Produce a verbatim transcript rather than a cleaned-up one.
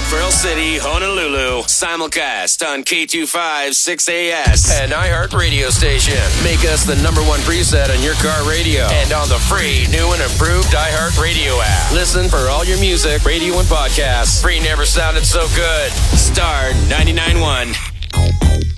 Pearl City, Honolulu. Simulcast on K two five six A S and iHeart Radio Station. Make us the number one preset on your car radio and on the free, new and improved iHeart Radio app. Listen for all your music, radio, and podcasts. Free never sounded so good. Star ninety-nine point one.